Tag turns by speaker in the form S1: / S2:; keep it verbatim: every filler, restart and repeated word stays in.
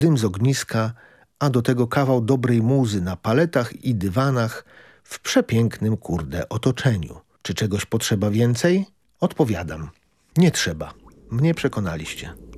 S1: dym z ogniska, a do tego kawał dobrej muzy na paletach i dywanach w przepięknym, kurde, otoczeniu. Czy czegoś potrzeba więcej? Odpowiadam. Nie trzeba. Mnie przekonaliście.